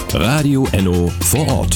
Radio Enno vor Ort.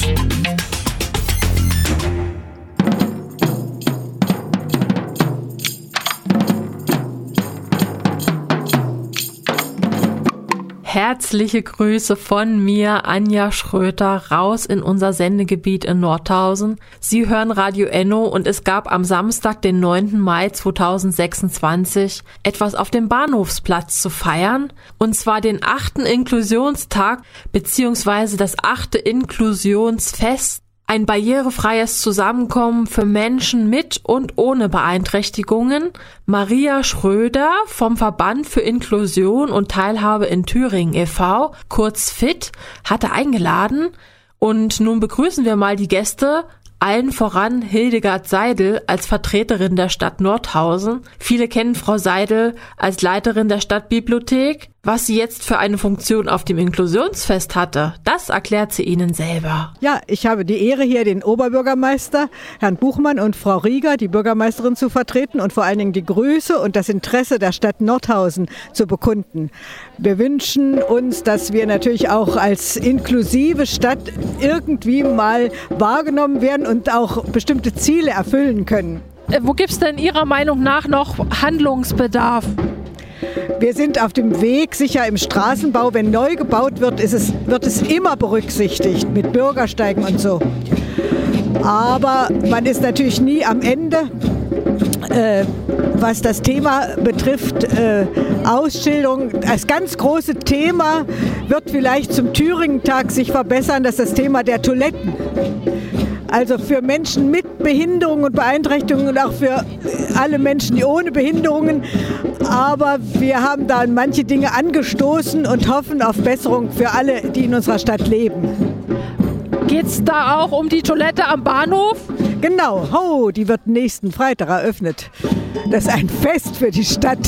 Herzliche Grüße von mir, Anja Schröter, raus in unser Sendegebiet in Nordhausen. Sie hören Radio Enno und es gab am Samstag, den 9. Mai 2026, etwas auf dem Bahnhofsplatz zu feiern. Und zwar den 8. Inklusionstag bzw. das 8. Inklusionsfest. Ein barrierefreies Zusammenkommen für Menschen mit und ohne Beeinträchtigungen. Maria Schröder vom Verband für Inklusion und Teilhabe in Thüringen e.V., kurz FIT, hatte eingeladen. Und nun begrüßen wir mal die Gäste, allen voran Hildegard Seidel als Vertreterin der Stadt Nordhausen. Viele kennen Frau Seidel als Leiterin der Stadtbibliothek. Was sie jetzt für eine Funktion auf dem Inklusionsfest hatte, das erklärt sie Ihnen selber. Ja, ich habe die Ehre, hier den Oberbürgermeister, Herrn Buchmann, und Frau Rieger, die Bürgermeisterin, zu vertreten und vor allen Dingen die Grüße und das Interesse der Stadt Nordhausen zu bekunden. Wir wünschen uns, dass wir natürlich auch als inklusive Stadt irgendwie mal wahrgenommen werden und auch bestimmte Ziele erfüllen können. Wo gibt es denn Ihrer Meinung nach noch Handlungsbedarf? Wir sind auf dem Weg, sicher im Straßenbau, wenn neu gebaut wird, wird es immer berücksichtigt mit Bürgersteigen und so. Aber man ist natürlich nie am Ende, was das Thema betrifft. Ausschilderung, das ganz große Thema wird vielleicht zum Thüringen-Tag sich verbessern, das ist das Thema der Toiletten. Also für Menschen mit Behinderungen und Beeinträchtigungen und auch für alle Menschen ohne Behinderungen. Aber wir haben da manche Dinge angestoßen und hoffen auf Besserung für alle, die in unserer Stadt leben. Geht's da auch um die Toilette am Bahnhof? Genau, die wird nächsten Freitag eröffnet. Das ist ein Fest für die Stadt.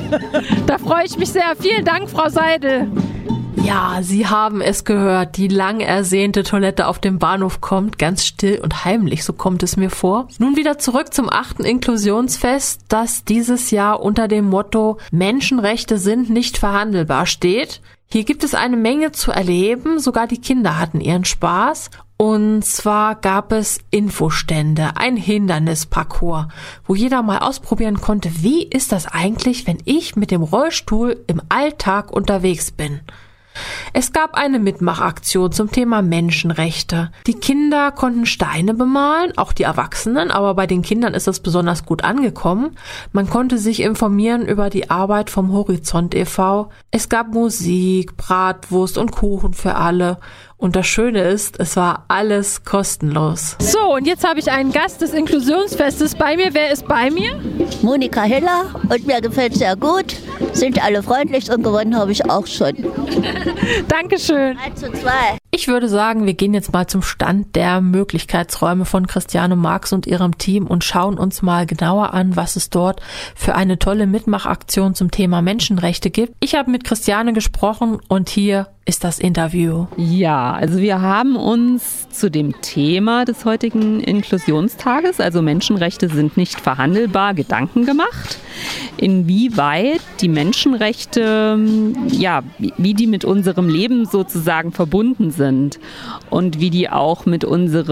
Da freue ich mich sehr. Vielen Dank, Frau Seidel. Ja, Sie haben es gehört, die lang ersehnte Toilette auf dem Bahnhof kommt, ganz still und heimlich, so kommt es mir vor. Nun wieder zurück zum 8. Inklusionsfest, das dieses Jahr unter dem Motto Menschenrechte sind nicht verhandelbar steht. Hier gibt es eine Menge zu erleben, sogar die Kinder hatten ihren Spaß. Und zwar gab es Infostände, ein Hindernisparcours, wo jeder mal ausprobieren konnte, wie ist das eigentlich, wenn ich mit dem Rollstuhl im Alltag unterwegs bin. Es gab eine Mitmachaktion zum Thema Menschenrechte. Die Kinder konnten Steine bemalen, auch die Erwachsenen, aber bei den Kindern ist das besonders gut angekommen. Man konnte sich informieren über die Arbeit vom Horizont e.V. Es gab Musik, Bratwurst und Kuchen für alle. Und das Schöne ist, es war alles kostenlos. So, und jetzt habe ich einen Gast des Inklusionsfestes bei mir. Wer ist bei mir? Monika Hiller, und mir gefällt es sehr gut. Sind alle freundlich und gewonnen habe ich auch schon. Dankeschön. 3:2. Ich würde sagen, wir gehen jetzt mal zum Stand der Möglichkeitsräume von Christiane Marx und ihrem Team und schauen uns mal genauer an, was es dort für eine tolle Mitmachaktion zum Thema Menschenrechte gibt. Ich habe mit Christiane gesprochen und hier ist das Interview. Ja, also wir haben uns zu dem Thema des heutigen Inklusionstages, also Menschenrechte sind nicht verhandelbar, Gedanken gemacht, inwieweit die Menschenrechte, ja, wie die mit unserem Leben sozusagen verbunden sind und wie die auch mit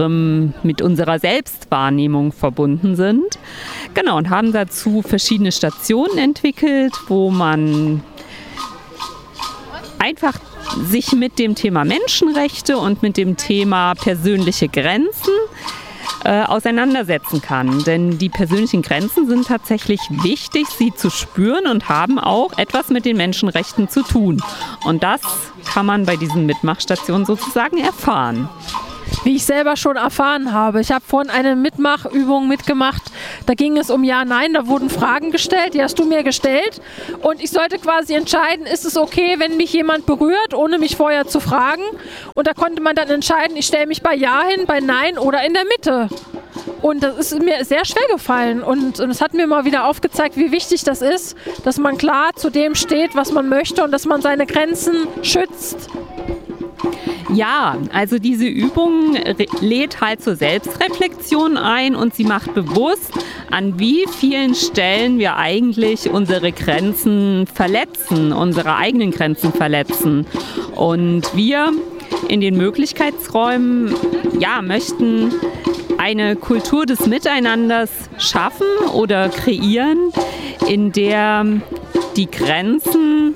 unserer Selbstwahrnehmung verbunden sind. Genau, und haben dazu verschiedene Stationen entwickelt, wo man einfach sich mit dem Thema Menschenrechte und mit dem Thema persönliche Grenzen auseinandersetzen kann. Denn die persönlichen Grenzen sind tatsächlich wichtig, sie zu spüren und haben auch etwas mit den Menschenrechten zu tun. Und das kann man bei diesen Mitmachstationen sozusagen erfahren. Wie ich selber schon erfahren habe. Ich habe vorhin eine Mitmachübung mitgemacht. Da ging es um Ja, Nein. Da wurden Fragen gestellt. Die hast du mir gestellt. Und ich sollte quasi entscheiden, ist es okay, wenn mich jemand berührt, ohne mich vorher zu fragen. Und da konnte man dann entscheiden, ich stelle mich bei Ja hin, bei Nein oder in der Mitte. Und das ist mir sehr schwer gefallen. Und es hat mir mal wieder aufgezeigt, wie wichtig das ist, dass man klar zu dem steht, was man möchte und dass man seine Grenzen schützt. Ja, also diese Übung lädt halt zur Selbstreflexion ein und sie macht bewusst, an wie vielen Stellen wir eigentlich unsere Grenzen verletzen, unsere eigenen Grenzen verletzen. Und wir in den Möglichkeitsräumen möchten eine Kultur des Miteinanders schaffen oder kreieren, in der die Grenzen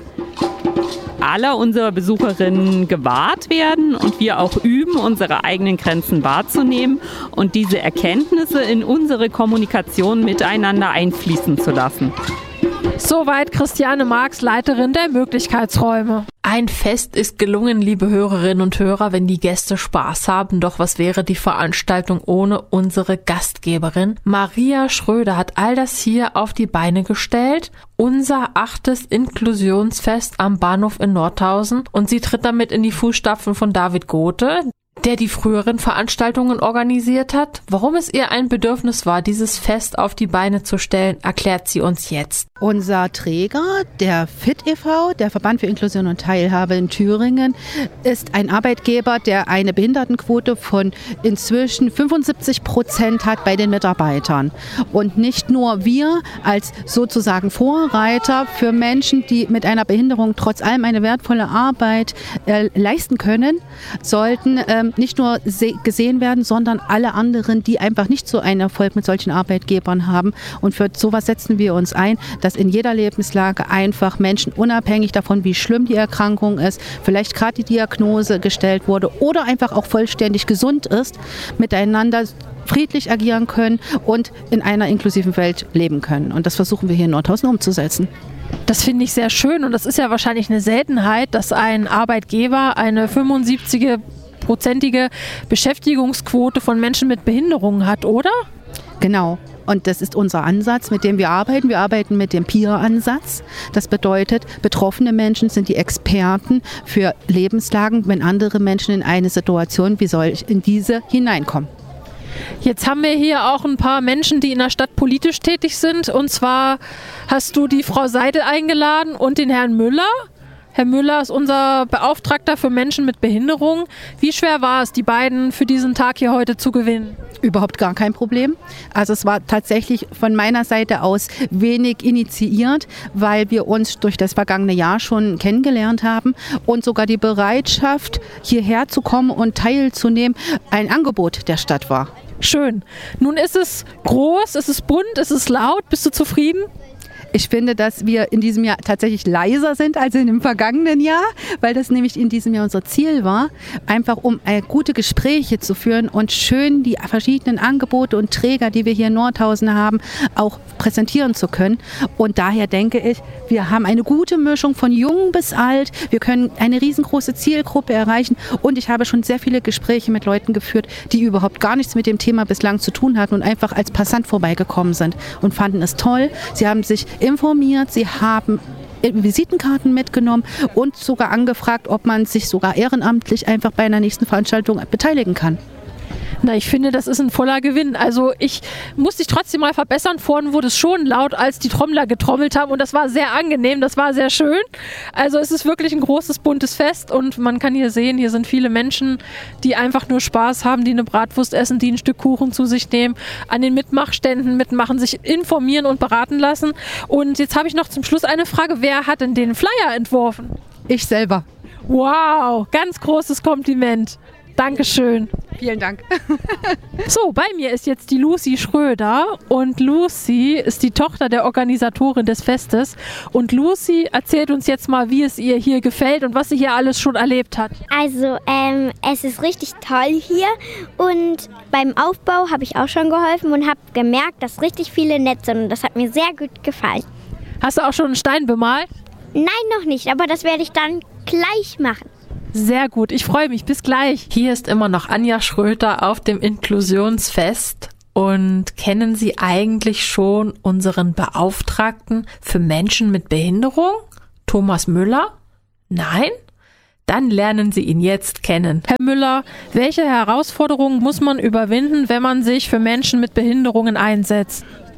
aller unserer Besucherinnen gewahrt werden und wir auch üben, unsere eigenen Grenzen wahrzunehmen und diese Erkenntnisse in unsere Kommunikation miteinander einfließen zu lassen. Soweit Christiane Marx, Leiterin der Möglichkeitsräume. Ein Fest ist gelungen, liebe Hörerinnen und Hörer, wenn die Gäste Spaß haben. Doch was wäre die Veranstaltung ohne unsere Gastgeberin? Maria Schröder hat all das hier auf die Beine gestellt. Unser 8. Inklusionsfest am Bahnhof in Nordhausen. Und sie tritt damit in die Fußstapfen von David Gothe, der die früheren Veranstaltungen organisiert hat. Warum es ihr ein Bedürfnis war, dieses Fest auf die Beine zu stellen, erklärt sie uns jetzt. Unser Träger, der FIT e.V., der Verband für Inklusion und Teilhabe in Thüringen, ist ein Arbeitgeber, der eine Behindertenquote von inzwischen 75% hat bei den Mitarbeitern. Und nicht nur wir als sozusagen Vorreiter für Menschen, die mit einer Behinderung trotz allem eine wertvolle Arbeit leisten können, sollten nicht nur gesehen werden, sondern alle anderen, die einfach nicht so einen Erfolg mit solchen Arbeitgebern haben. Und für sowas setzen wir uns ein, dass in jeder Lebenslage einfach Menschen, unabhängig davon, wie schlimm die Erkrankung ist, vielleicht gerade die Diagnose gestellt wurde oder einfach auch vollständig gesund ist, miteinander friedlich agieren können und in einer inklusiven Welt leben können. Und das versuchen wir hier in Nordhausen umzusetzen. Das finde ich sehr schön und das ist ja wahrscheinlich eine Seltenheit, dass ein Arbeitgeber eine 75-prozentige Beschäftigungsquote von Menschen mit Behinderungen hat, oder? Genau. Und das ist unser Ansatz, mit dem wir arbeiten. Wir arbeiten mit dem Peer-Ansatz. Das bedeutet, betroffene Menschen sind die Experten für Lebenslagen, wenn andere Menschen in eine Situation wie solch in diese hineinkommen. Jetzt haben wir hier auch ein paar Menschen, die in der Stadt politisch tätig sind. Und zwar hast du die Frau Seidel eingeladen und den Herrn Müller. Herr Müller ist unser Beauftragter für Menschen mit Behinderung. Wie schwer war es, die beiden für diesen Tag hier heute zu gewinnen? Überhaupt gar kein Problem. Also es war tatsächlich von meiner Seite aus wenig initiiert, weil wir uns durch das vergangene Jahr schon kennengelernt haben und sogar die Bereitschaft, hierher zu kommen und teilzunehmen, ein Angebot der Stadt war. Schön. Nun ist es groß, es ist bunt, es ist laut. Bist du zufrieden? Ich finde, dass wir in diesem Jahr tatsächlich leiser sind als in dem vergangenen Jahr, weil das nämlich in diesem Jahr unser Ziel war, einfach um gute Gespräche zu führen und schön die verschiedenen Angebote und Träger, die wir hier in Nordhausen haben, auch präsentieren zu können. Und daher denke ich, wir haben eine gute Mischung von jung bis alt. Wir können eine riesengroße Zielgruppe erreichen und ich habe schon sehr viele Gespräche mit Leuten geführt, die überhaupt gar nichts mit dem Thema bislang zu tun hatten und einfach als Passant vorbeigekommen sind und fanden es toll. Sie haben sich informiert, sie haben Visitenkarten mitgenommen und sogar angefragt, ob man sich sogar ehrenamtlich einfach bei einer nächsten Veranstaltung beteiligen kann. Na, ich finde, das ist ein voller Gewinn. Also ich muss dich trotzdem mal verbessern. Vorhin wurde es schon laut, als die Trommler getrommelt haben und das war sehr angenehm, das war sehr schön. Also es ist wirklich ein großes, buntes Fest und man kann hier sehen, hier sind viele Menschen, die einfach nur Spaß haben, die eine Bratwurst essen, die ein Stück Kuchen zu sich nehmen, an den Mitmachständen mitmachen, sich informieren und beraten lassen. Und jetzt habe ich noch zum Schluss eine Frage. Wer hat denn den Flyer entworfen? Ich selber. Wow, ganz großes Kompliment. Dankeschön. Vielen Dank. So, bei mir ist jetzt die Lucy Schröder und Lucy ist die Tochter der Organisatorin des Festes und Lucy erzählt uns jetzt mal, wie es ihr hier gefällt und was sie hier alles schon erlebt hat. Also, es ist richtig toll hier und beim Aufbau habe ich auch schon geholfen und habe gemerkt, dass richtig viele nett sind und das hat mir sehr gut gefallen. Hast du auch schon einen Stein bemalt? Nein, noch nicht, aber das werde ich dann gleich machen. Sehr gut, ich freue mich. Bis gleich. Hier ist immer noch Anja Schröter auf dem Inklusionsfest. Und kennen Sie eigentlich schon unseren Beauftragten für Menschen mit Behinderung, Thomas Müller? Nein? Dann lernen Sie ihn jetzt kennen. Herr Müller, welche Herausforderungen muss man überwinden, wenn man sich für Menschen mit Behinderungen einsetzt?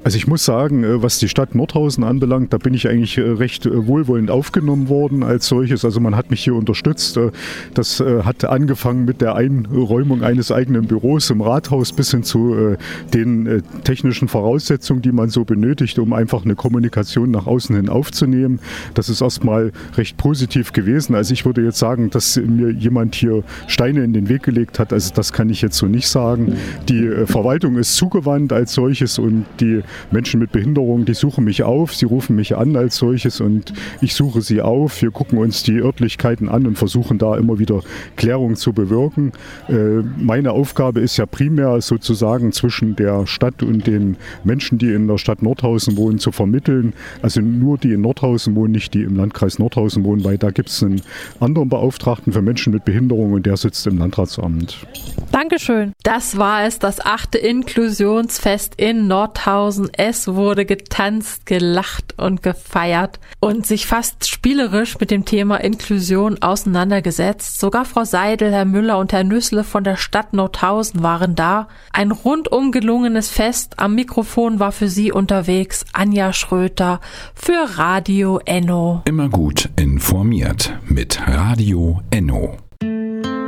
Also ich muss sagen, was die Stadt Nordhausen anbelangt, da bin ich eigentlich recht wohlwollend aufgenommen worden als solches. Also man hat mich hier unterstützt. Das hat angefangen mit der Einräumung eines eigenen Büros im Rathaus bis hin zu den technischen Voraussetzungen, die man so benötigt, um einfach eine Kommunikation nach außen hin aufzunehmen. Das ist erstmal recht positiv gewesen. Also ich würde jetzt sagen, dass mir jemand hier Steine in den Weg gelegt hat. Also das kann ich jetzt so nicht sagen. Die Verwaltung ist zugewandt als solches und die Menschen mit Behinderung, die suchen mich auf, sie rufen mich an als solches und ich suche sie auf. Wir gucken uns die Örtlichkeiten an und versuchen da immer wieder Klärung zu bewirken. Meine Aufgabe ist ja primär sozusagen zwischen der Stadt und den Menschen, die in der Stadt Nordhausen wohnen, zu vermitteln. Also nur die in Nordhausen wohnen, nicht die im Landkreis Nordhausen wohnen, weil da gibt es einen anderen Beauftragten für Menschen mit Behinderung und der sitzt im Landratsamt. Dankeschön. Das war es, das 8. Inklusionsfest in Nordhausen. Es wurde getanzt, gelacht und gefeiert und sich fast spielerisch mit dem Thema Inklusion auseinandergesetzt. Sogar Frau Seidel, Herr Müller und Herr Nüssle von der Stadt Nordhausen waren da. Ein rundum gelungenes Fest. Am Mikrofon war für Sie unterwegs Anja Schröter für Radio Enno. Immer gut informiert mit Radio Enno.